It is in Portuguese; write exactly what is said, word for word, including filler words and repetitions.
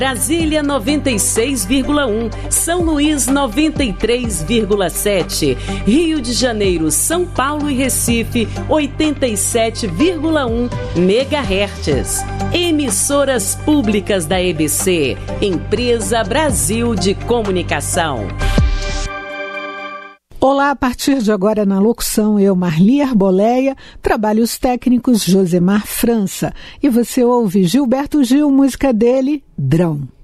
Brasília noventa e seis vírgula um, São Luís noventa e três vírgula sete, Rio de Janeiro, São Paulo e Recife oitenta e sete vírgula um megahertz. Emissoras públicas da E B C, Empresa Brasil de Comunicação. Olá, a partir de agora na locução eu, Marli Arboleia, trabalhos técnicos Josemar França. E você ouve Gilberto Gil, música dele, Drão.